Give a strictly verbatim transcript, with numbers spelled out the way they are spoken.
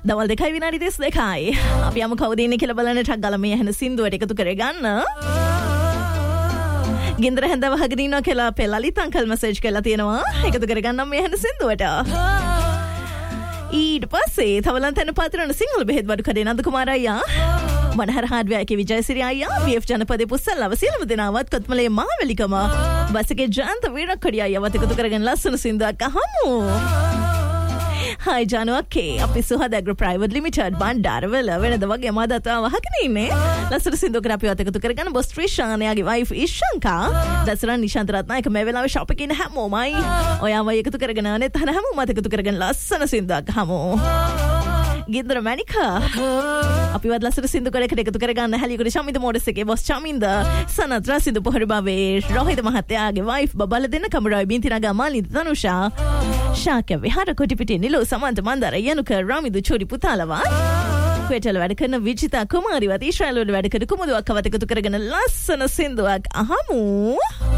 දවල් දෙකයි විනාඩි තිස් දෙකයි. අපි යමු කවුද ඉන්නේ කියලා බලන්න ටක් ගාලා මේ ඇහෙන සින්දුවට එකතු කරගන්න. ගින්දර හැන්ද වහගෙන ඉන්නවා කියලා අපේ ලලිත අංකල් මැසේජ් කරලා තියෙනවා. එකතු කරගන්නම් මේ ඇහෙන සින්දුවට. ඊට පස්සේ තවලන් තැන පාතරන සිංහල බෙහෙත් බඩු කඩේ නන්ද කුමාර අයියා, මනහර හාඩ්වැයගේ විජයසිරි අයියා, බී එෆ් ජනපදේ පුස්සල්ලව සියලුම දෙනාවත් කොත්මලේ මාවැලිකම බසකේ ජාන්ත වීරක්කඩිය අයියාවත් එකතු කරගෙන ලස්සන සින්දුවක් අහමු. Hi Janu, okay. අපි සුහද ඇග්‍රෝ ප්‍රයිවට් ලිමිටඩ් බණ්ඩාරවල වෙනද වගේ මාදතා වහගෙන ඉන්නේ. ලස්සන සින්දුවකට අපි එකතු කරගෙන බොස් ත්‍රිෂානයාගේ වයිෆ් ඉෂංකා, දසරන් නිශාන්ත රත්නායක මේ වෙලාවේ ෂොප් එකේ ඉන්න හැමෝමයි ඔයාව එකතු කරගෙන අනෙත් හැමෝම එකතු කරගෙන ලස්සන සින්දුවක් අහමු. ගින්දර මැනිකා අපි වත් ලස්සන සින්දුවකට එකතු කරගන්න හැලියකුට ශමින්ද මොඩස් එකේ බොස් චමින්ද සනත් රසිදු පොහොර බවේ රෝහිත මහත්තයාගේ වයිෆ් බබල දෙන්න කමරයි බින්තිනගා මාලින්ද තනුෂා ශාක්‍ය විහාර කොටිපිටිය නිලෝ සමන්ත මන්දර යනුක රාමිදු චෝඩි පුතාලවා ක්වේටල වැඩ කරන විජිතා කුමාරිවත් ඊශ්‍රායල් වල වැඩ කරන කුමුදුවක් අවත එකතු කරගෙන ලස්සන සින්දුවක් අහමු.